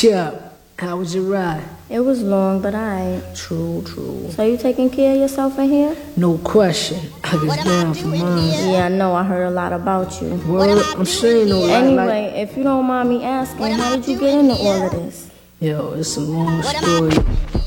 Chuck, how was your ride? It was long, but True. So you taking care of yourself in here? No question. I was down for mine. Yeah, I know. I heard a lot about you. Well, I'm saying no. Anyway, if you don't mind me asking, how did you get into all of this? Yo, it's a long story.